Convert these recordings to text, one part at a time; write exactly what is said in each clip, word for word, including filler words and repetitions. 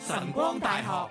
晨光大學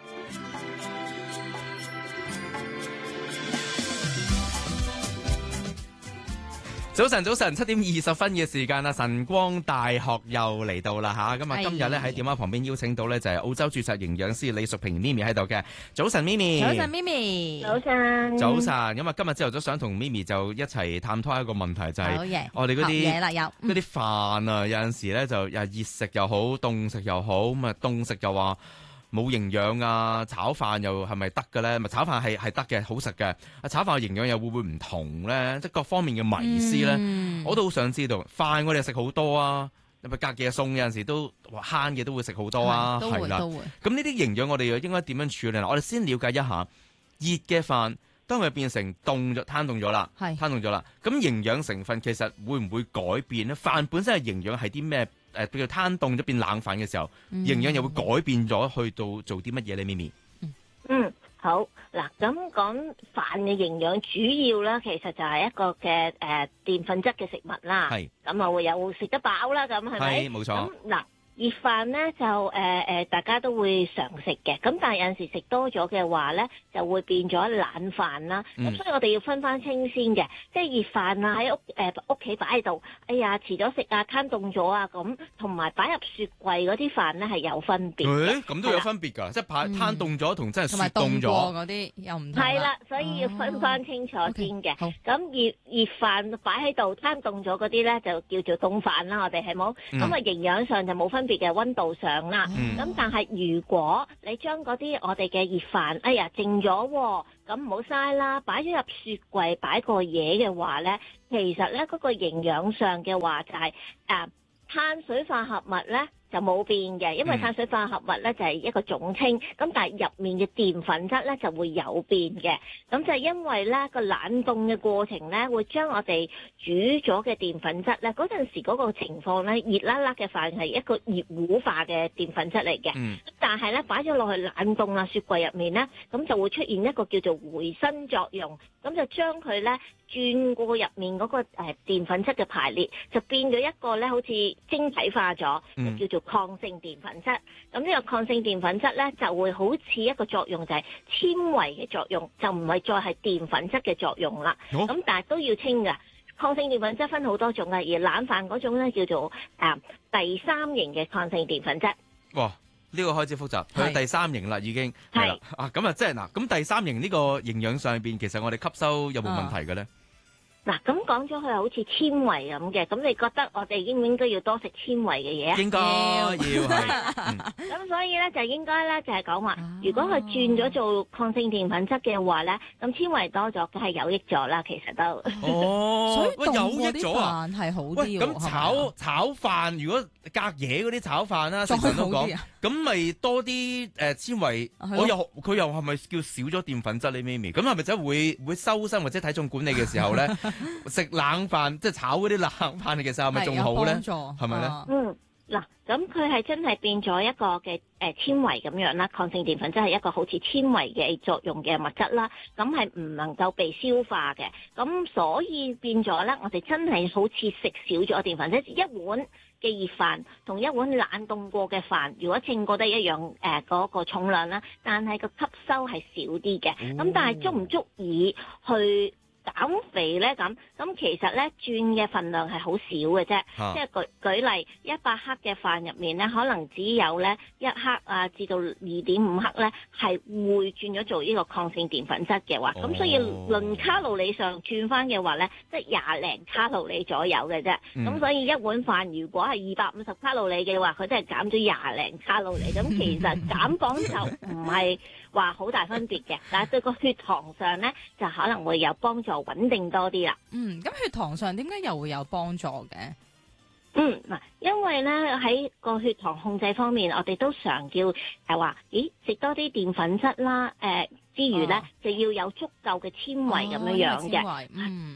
早晨，早晨，七點二十分嘅時間啦！晨光大學又嚟到啦吓，咁啊今日咧喺電話旁邊邀請到咧就係澳洲注冊營養師李淑萍咪咪喺度嘅。早晨，咪咪。 早晨，咪咪。 早晨。 早晨，咁啊今日朝頭早想同咪咪就一齊探討一個問題，就係我哋嗰啲嘢啦，有嗰啲飯啊，有陣時咧就又熱食又好，凍食又好，咁啊凍食又話冇營養啊，炒飯又係咪得嘅咧？咪炒飯係係得嘅，好食嘅。啊，炒飯嘅營養又會唔會唔同咧？即係各方面嘅迷思咧，嗯、我都好想知道。飯我哋食好多啊，咪隔夜餸有陣時都慳嘅都會食好多啊，係啦。咁呢啲營養我哋又應該點樣處理？我哋先了解一下熱嘅飯，當佢變成凍咗、攤凍咗啦，攤凍咗啦。咁營養成分其實會唔會改變咧？飯本身嘅營養係啲咩？誒，譬如攤凍咗變冷飯嘅時候，嗯、營養又會改變咗，去到做啲乜嘢咧？咪咪， 嗯，好嗱，咁講飯嘅營養主要啦，其實就係一個嘅誒澱粉質嘅食物啦，係咁啊會有食得飽啦，咁係咪？係冇錯。咁嗱。熱飯咧就誒誒、呃，大家都會常食嘅。咁但係有陣時食多咗嘅話咧，就會變咗冷飯啦。咁、嗯、所以我哋要分翻清先嘅，即係熱飯啊喺屋誒屋企擺喺度，哎呀遲咗食啊，攤凍咗啊咁，同埋擺入雪櫃嗰啲飯咧係有分別。誒，咁都有分別㗎，即係擺攤凍咗同真係雪凍咗嗰啲又唔同。係啦， 所以要分翻清楚先嘅。咁、 哦 okay, 熱熱飯擺喺度攤凍咗嗰啲咧，就叫做凍飯啦。我哋係冇咁啊，營養上就冇分別嘅溫度上啦，咁、嗯、但係如果你將嗰啲我哋嘅熱飯，哎呀剩咗，咁唔好嘥啦，擺咗入雪櫃擺過夜嘅話咧，其實咧嗰、那個營養上嘅話就係、是、誒、呃、碳水化合物咧。就冇變嘅，因為碳水化合物咧就係一個總稱，咁但係入面嘅澱粉質咧就會有變嘅，咁就係因為咧個冷凍嘅過程咧會將我哋煮咗嘅澱粉質咧嗰陣時嗰個情況咧熱辣辣嘅飯係一個熱糊化嘅澱粉質嚟嘅，嗯、但係咧擺咗落去冷凍啊雪櫃入面咧，咁就會出現一個叫做回身作用，咁就將佢咧轉過入面嗰個誒澱粉質嘅排列，就變咗一個咧好似晶體化咗，嗯、就叫做抗性澱粉質。咁呢個抗性澱粉質咧就會好似一個作用，就係纖維嘅作用，就唔係再係澱粉質嘅作用啦。咁、哦、但係都要清㗎。抗性澱粉質分好多種嘅，而冷飯嗰種咧叫做誒、呃、第三型嘅抗性澱粉質。 哇！呢、這個開始複雜，去第三型啦已經係啦。啊咁啊，即係嗱，咁第三型呢個營養上邊，其實我哋吸收有冇問題嘅咧？ 嗱、啊，咁講咗佢好似纖維咁嘅，咁你覺得我哋應唔應該要多食纖維嘅嘢啊？ 應該要係。 咁、嗯、所以咧就應該咧就係講話，如果佢轉咗做抗性澱粉質嘅話咧，咁纖維多咗，梗係有益咗啦。其實都哦， 所以有益咗啊， 係好啲。 喂，咁炒炒飯，如果隔夜嗰啲炒飯啦，食神都講，咁咪多啲誒纖維。我又佢又係咪叫少咗澱粉質呢？咪咪，咁係咪真係會會收身或者體重管理嘅時候咧？食冷飯即係炒嗰啲冷飯嘅時候，係咪仲好咧？係咪咧？ 嗯，嗱，咁佢係真係變咗一個嘅誒纖維咁樣啦，抗性澱粉質係一個好似纖維嘅作用嘅物質啦，咁係唔能夠被消化嘅，咁所以變咗咧，我哋真係好似食少咗澱粉質，一碗嘅熱飯同一碗冷凍過嘅飯，如果稱過得一樣誒嗰、呃那個重量啦，但係個吸收係少啲嘅，咁、哦、但係足唔足以去減肥咧？咁咁其實咧轉嘅份量係好少嘅啫，啊、即係舉舉例一百克嘅飯入面咧，可能只有咧一克啊至到二點五克咧係會轉咗做呢個抗性澱粉質嘅話，咁、哦、所以論卡路里上轉翻嘅話咧，即係廿零卡路里左右嘅啫。咁、嗯、所以一碗飯如果係二百五十卡路里嘅話，佢都係減咗廿零卡路里。咁其實減磅就唔係話好大分別嘅，但係對個血糖上咧就可能會有幫助，穩定多啲啦。 嗯，咁血糖上點解又會有幫助嘅？ 嗯，嗱，因為咧喺個血糖控制方面，我哋都常叫係話，咦，食多啲澱粉質啦，誒、呃、之餘咧、哦、就要有足夠嘅纖維咁樣樣嘅。嗯。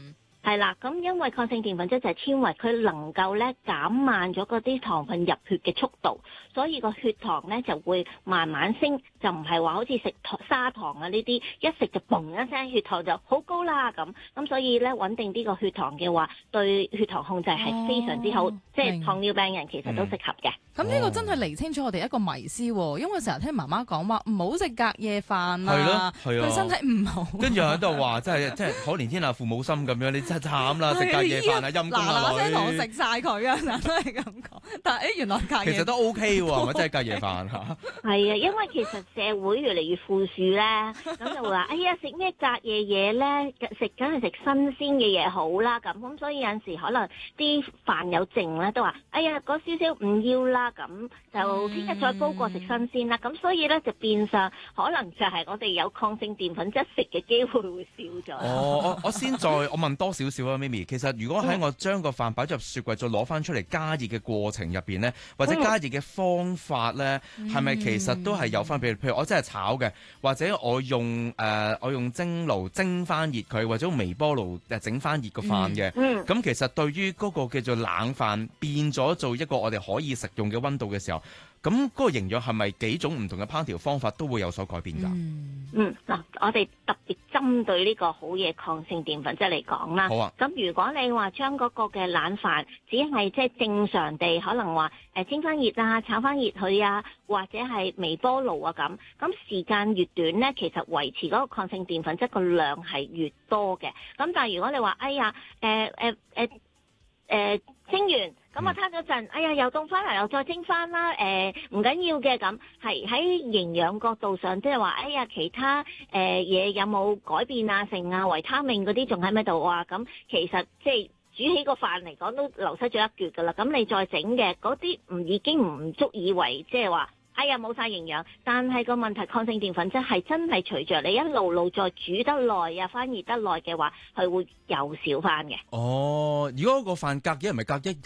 係啦，咁因為抗性澱粉質就係纖維，佢能夠咧減慢咗嗰啲糖分入血嘅速度，所以個血糖咧就會慢慢升，就唔係話好似食砂糖啊呢啲，一食就嘣一聲血糖就好高啦咁。咁所以咧穩定啲個血糖嘅話，對血糖控制係非常之好， 哦、 即係糖尿病人其實都適合嘅。 咁呢、嗯、個真係釐清楚我哋一個迷思喎，因為成日聽媽媽講話唔好食隔夜飯啊，對身體唔好。 跟住喺度話真係真係可憐天下父母心咁樣，你真係慘啦！食隔夜飯啊，陰公啊女。嗱嗱聲同我食晒佢啊，成日都係咁講。但係誒原來隔夜其實都 OK 喎，係咪真係隔夜飯嚇？ 係啊，因為其實社會越嚟越富庶咧，咁就會話：哎呀，食咩隔夜嘢咧？食梗係食新鮮嘅嘢好啦。咁咁所以有陣時可能啲飯有剩咧，都話：哎呀，嗰少少唔要啦。咁就聽日再煲過食新鮮啦。咁所以咧就變相可能就係我哋有抗性澱粉質食嘅機會會少咗。 哦，我我先再我問多少少啊，咪咪。其實如果喺我將個飯擺咗入雪櫃再攞翻出嚟加熱嘅過程入邊咧，或者加熱嘅方法咧，係咪、嗯、其實都係有分別？譬如我真係炒嘅，或者我用誒、呃、我用蒸爐蒸翻熱佢，或者用微波爐誒整翻熱個飯嘅。嗯。咁其實對於嗰個叫做冷飯變咗做一個我哋可以食用嘅溫度嘅時候，咁嗰個營養係咪幾種唔同嘅烹調方法都會有所改變㗎？ 嗯，嗱，我哋特別針對呢個好嘢抗性澱粉質嚟講啦。好啊。咁如果你話將嗰個嘅冷飯只係即係正常地可能話誒蒸翻熱啊、炒翻熱佢啊，或者係微波爐啊咁，咁時間越短咧，其實維持嗰個抗性澱粉質個量係越多嘅。咁但係如果你話哎呀誒誒誒誒蒸完。咁我攤咗陣，哎呀，又凍翻嚟，又再蒸翻啦。誒，唔緊要嘅，咁係喺營養角度上，即係話，哎呀，其他誒嘢有冇改變啊？剩啊，維他命嗰啲仲喺咪度啊？咁其實即係煮起個飯嚟講，都流失咗一橛噶啦。咁你再整嘅嗰啲唔已經唔足以為即係話。哎呀，冇晒營養，但係個問題抗性澱粉質係真係隨着你一路路再煮得耐啊，翻熱得耐嘅話，係會又少翻嘅。 哦，如果個飯隔夜唔係隔一日